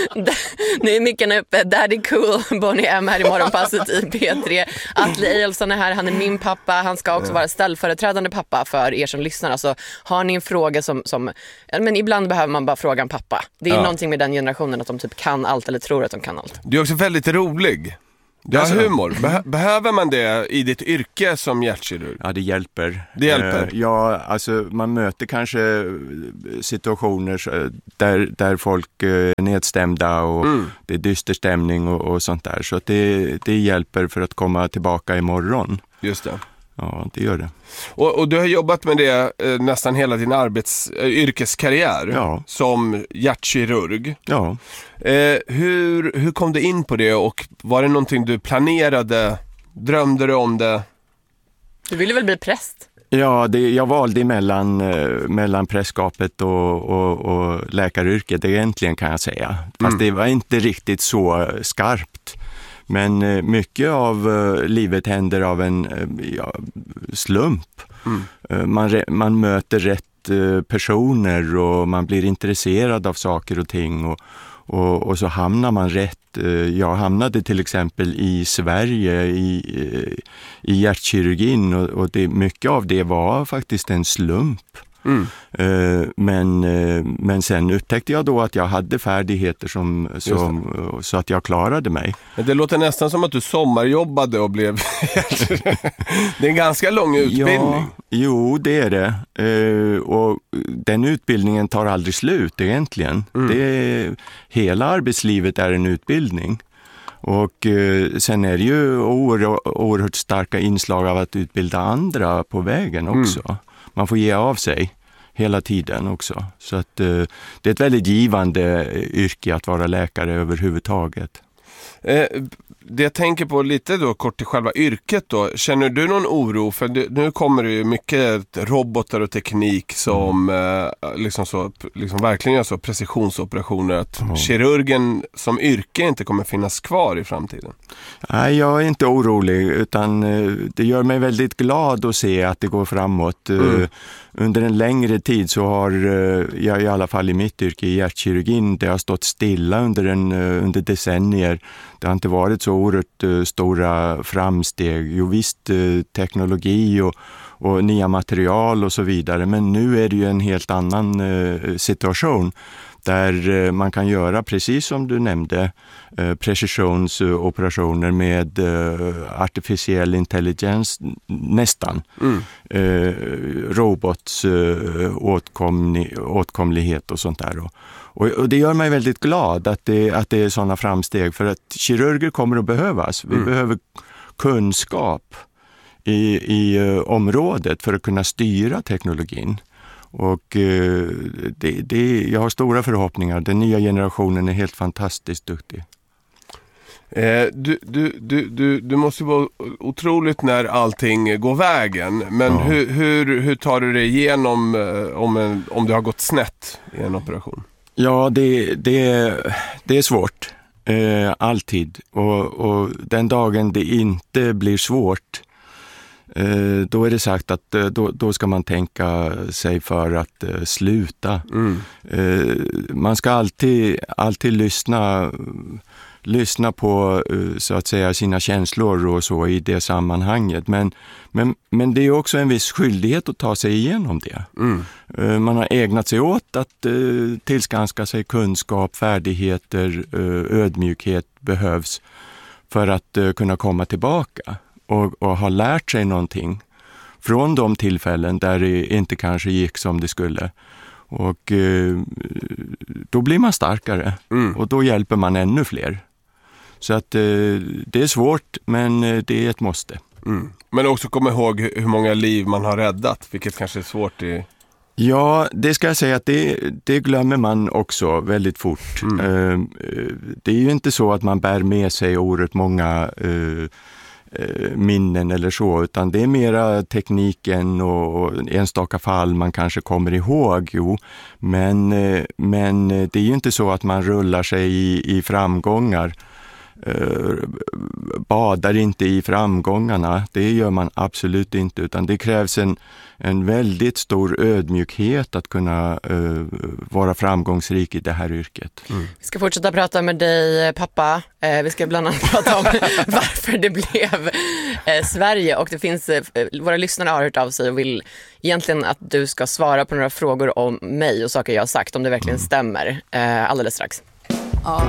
Nu är micken uppe. Daddy Cool, Bonnie M här i morgonpasset i P3. Atle Ejolsson är här, han är min pappa. Han ska också vara ställföreträdande pappa för er som lyssnar. Alltså, har ni en fråga som men ibland behöver man bara fråga en pappa. Det är någonting med den generationen att de typ kan allt eller tror att de kan allt. Du är också väldigt rolig. Du har humor. Behöver man det i ditt yrke som hjärtkirurg? Ja, det hjälper. Det hjälper? Ja, alltså man möter kanske situationer där folk är nedstämda och det är dyster stämning och sånt där. Så att det hjälper för att komma tillbaka imorgon. Just det. Ja, det gör det. Och du har jobbat med det nästan hela din yrkeskarriär som hjärtkirurg. Ja. Hur kom du in på det och var det någonting du planerade? Drömde du om det? Du ville väl bli präst? Ja, jag valde mellan prästskapet och läkaryrket egentligen, kan jag säga. Fast det var inte riktigt så skarpt. Men mycket av livet händer av en slump. Man möter rätt personer och man blir intresserad av saker och ting och så hamnar man rätt. Jag hamnade till exempel i Sverige i hjärtkirurgin och mycket av det var faktiskt en slump. Men sen upptäckte jag då att jag hade färdigheter så att jag klarade mig. Det låter nästan som att du sommarjobbade och blev det är en ganska lång utbildning. Ja, jo, det är det. Och den utbildningen tar aldrig slut egentligen. Hela arbetslivet är en utbildning. Och sen är det ju oerhört starka inslag av att utbilda andra på vägen också. Man får ge av sig hela tiden också. Så att det är ett väldigt givande yrke att vara läkare överhuvudtaget. Det jag tänker på lite då kort till själva yrket då. Känner du någon oro? För nu kommer det ju mycket robotar och teknik som verkligen gör så precisionsoperationer att kirurgen som yrke inte kommer finnas kvar i framtiden. Nej, jag är inte orolig utan det gör mig väldigt glad att se att det går framåt. Under en längre tid så har jag i alla fall i mitt yrke i hjärtkirurgin, det har stått stilla under decennier. Det har inte varit så oerhört stora framsteg. Jo visst, teknologi och nya material och så vidare. Men nu är det ju en helt annan situation där man kan göra, precis som du nämnde, precisionsoperationer med artificiell intelligens nästan. Robots åtkomlighet och sånt där. Och det gör mig väldigt glad att det är sådana framsteg, för att kirurger kommer att behövas. Vi behöver kunskap i området för att kunna styra teknologin. Och jag har stora förhoppningar. Den nya generationen är helt fantastiskt duktig. Du måste vara otroligt när allting går vägen. Men hur tar du dig igenom om det har gått snett i en operation? Ja, det är svårt. Alltid. Och den dagen det inte blir svårt, då är det sagt att då ska man tänka sig för att sluta. Man ska alltid lyssna på så att säga sina känslor och så i det sammanhanget. Men det är också en viss skyldighet att ta sig igenom det. Man har ägnat sig åt att tillskanska sig kunskap, färdigheter, ödmjukhet behövs för att kunna komma tillbaka. Och har lärt sig någonting från de tillfällen där det inte kanske gick som det skulle. Och då blir man starkare och då hjälper man ännu fler. Så att det är svårt, men det är ett måste. Men också komma ihåg hur många liv man har räddat, vilket kanske är svårt i... Ja, det ska jag säga att det glömmer man också väldigt fort. Det är ju inte så att man bär med sig oerhört många minnen eller så, utan det är mera tekniken och enstaka fall man kanske kommer ihåg, men det är ju inte så att man rullar sig i framgångar badar inte i framgångarna. Det gör man absolut inte, utan det krävs en väldigt stor ödmjukhet att kunna vara framgångsrik i det här yrket. Vi ska fortsätta prata med dig, pappa. Vi ska bland annat prata om varför det blev Sverige, och det finns, våra lyssnare har hört av sig och vill egentligen att du ska svara på några frågor om mig och saker jag har sagt, om det verkligen stämmer, alldeles strax. Ja,